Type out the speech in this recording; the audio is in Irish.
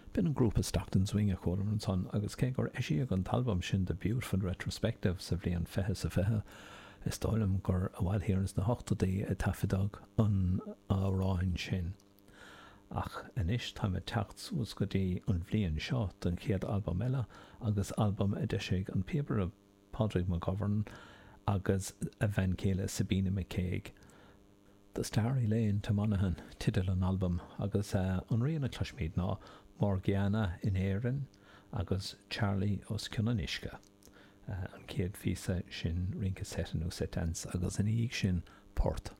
Bin an grúpa Stockton Swing a chóir an son agus cé gur eisií an talbam sin de Beautiful Retrospective sa bhliain fethe sa fethe. Is dóilm gur a bhhail híarnas na 8 a tafidag an áráin sin. Ach inis tá me techt ús go dtí an bhliain seo den chéad album eile agus album a deisiigh an paper of Padraig McGovern agus a bhain céile Sabina McCaig. The Starry Lane tá Monaghan tidal an album agus an riana cluismíd ná Morgiana in Éireann agus Charlie os Cunanisca. An céad físa sin rinca setanú setans agus an íag sin Port.